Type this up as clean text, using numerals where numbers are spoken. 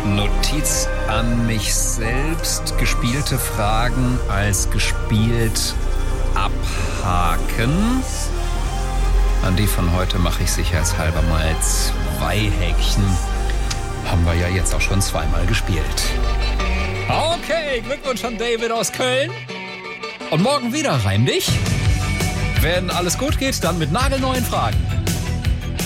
Notiz an mich selbst. Gespielte Fragen als gespielt abhaken. An die von heute mache ich sicherheitshalber mal 2 Häkchen. Haben wir ja jetzt auch schon 2-mal gespielt. Okay, Glückwunsch an David aus Köln. Und morgen wieder reim dich. Wenn alles gut geht, dann mit nagelneuen Fragen.